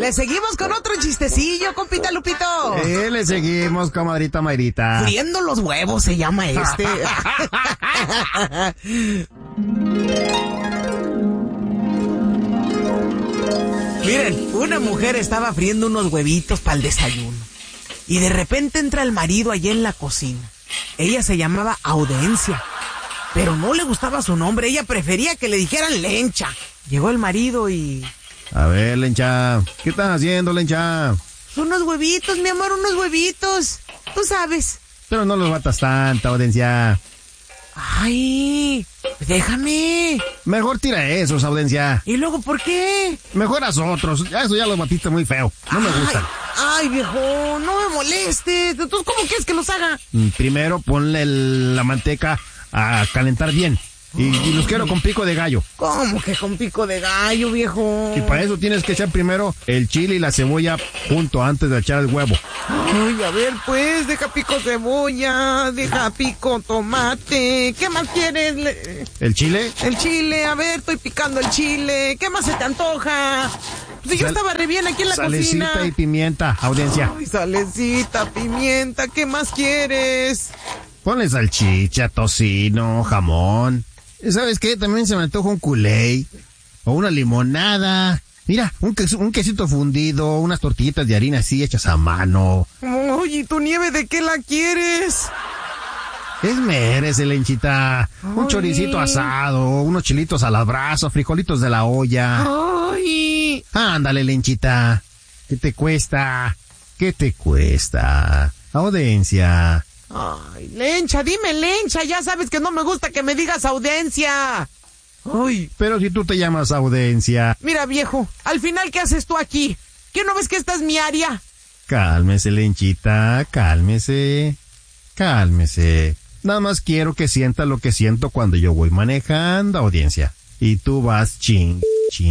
Le seguimos con otro chistecillo, compita Lupito. Le seguimos, comadrita Mayrita. Friendo los huevos se llama este. Miren, una mujer estaba friendo unos huevitos para el desayuno. Y de repente entra el marido allí en la cocina. Ella se llamaba Audencia, pero no le gustaba su nombre. Ella prefería que le dijeran Lencha. Llegó el marido y... A ver, Lencha, ¿qué estás haciendo, Lencha? Unos huevitos, mi amor, unos huevitos. Tú sabes. Pero no los batas tanto, Audencia. Ay, déjame. Mejor tira esos, Audencia. ¿Y luego por qué? Mejor haz otros. Eso ya los batiste muy feo. No me gustan. Ay, viejo, no me molestes. Entonces, ¿cómo quieres que los haga? Primero ponle la manteca a calentar bien. Y los quiero con pico de gallo. ¿Cómo que con pico de gallo, viejo? Y para eso tienes que echar primero el chile y la cebolla junto antes de echar el huevo. Ay, a ver, pues, deja pico cebolla, deja pico tomate. ¿Qué más quieres? ¿El chile? El chile, a ver, estoy picando el chile. ¿Qué más se te antoja? Pues yo estaba re bien aquí en la cocina. Salecita y pimienta, Audencia. Ay, salecita, pimienta, ¿qué más quieres? Ponle salchicha, tocino, jamón. ¿Sabes qué? También se me antoja un culé o una limonada. Mira, un quesito fundido, unas tortillitas de harina así hechas a mano. Oye, ¿y tu nieve de qué la quieres? Merece, Lenchita. Un choricito asado, unos chilitos al abrazo, frijolitos de la olla. ¡Ay! Ándale, Lenchita. ¿Qué te cuesta? ¿Qué te cuesta? Audencia. Ay, Lencha, dime Lencha, ya sabes que no me gusta que me digas Audencia. Ay. Pero si tú te llamas Audencia. Mira, viejo, al final, ¿qué haces tú aquí? ¿Qué no ves que esta es mi área? Cálmese, Lenchita, cálmese. Cálmese. Nada más quiero que sienta lo que siento cuando yo voy manejando, Audiencia. Y tú vas ching.